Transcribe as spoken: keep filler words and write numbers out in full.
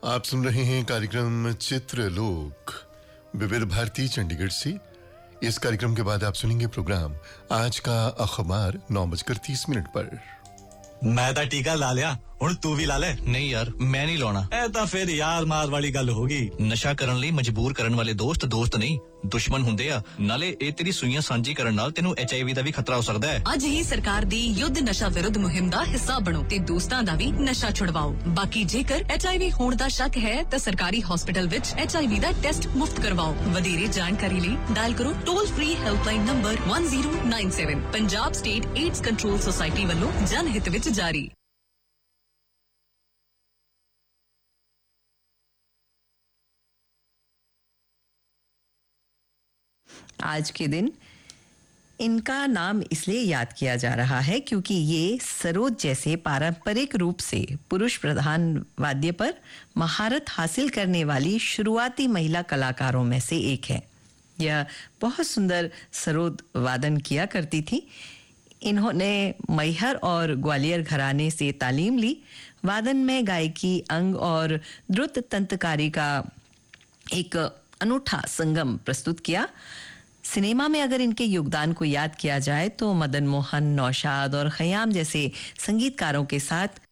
आप सुन रहे हैं कार्यक्रम चित्रलोक विविध भारती चंडीगढ़ से। इस कार्यक्रम के बाद आप सुनेंगे प्रोग्राम आज का अखबार नौ बजकर तीस मिनट पर। मैं तो टीका ला लिया, हुण तू भी ला ले। नहीं यार, मैं नहीं लाना। ए तां फिर यार मार वाली गल होगी। नशा ਕਰਨ ਲਈ ਮਜਬੂਰ ਕਰਨ ਵਾਲੇ ਦੋਸਤ ਦੋਸਤ ਨਹੀਂ ਦੁਸ਼ਮਣ ਹੁੰਦੇ ਆ। ਨਾਲੇ ਇਹ ਤੇਰੀ ਸੂਈਆਂ ਸਾਂਝੀ ਕਰਨ ਨਾਲ ਤੈਨੂੰ ਐਚ ਆਈ ਵੀ ਦਾ ਵੀ ਖਤਰਾ ਹੋ ਸਕਦਾ ਹੈ। ਅੱਜ ਹੀ ਸਰਕਾਰ ਦੀ ਯੁੱਧ ਨਸ਼ਾ ਵਿਰੁੱਧ ਮੁਹਿੰਮ ਦਾ ਹਿੱਸਾ ਬਣੋ ਤੇ ਦੋਸਤਾਂ ਦਾ ਵੀ ਨਸ਼ਾ ਛੁਡਵਾਓ। ਬਾਕੀ ਜੇਕਰ ਐਚ ਆਈ ਵੀ ਹੋਣ ਦਾ ਸ਼ੱਕ ਹੈ ਤਾਂ ਸਰਕਾਰੀ ਹਸਪਤਾਲ ਵਿੱਚ H I we the test ਮੁਫਤ ਕਰਵਾਓ। ਵਧੇਰੇ ਜਾਣਕਾਰੀ ਲਈ ਡਾਇਲ ਕਰੋ toll free helpline number one zero nine seven। Punjab state AIDS control society ਵੱਲੋਂ ਜਨਹਿਤ ਵਿੱਚ ਜਾਰੀ। आज के दिन इनका नाम इसलिए याद किया जा रहा है क्योंकि ये सरोद जैसे पारंपरिक रूप से पुरुष प्रधान वाद्य पर महारत हासिल करने वाली शुरुआती महिला कलाकारों में से एक है। यह बहुत सुंदर सरोद वादन किया करती थी। इन्होंने मैहर और ग्वालियर घराने से तालीम ली। वादन में गायकी, अंग और द्रुत तंत्रकारी का एक अनूठा संगम प्रस्तुत किया। सिनेमा में अगर इनके योगदान को याद किया जाए तो मदन मोहन, नौशाद और खयाम जैसे संगीतकारों के साथ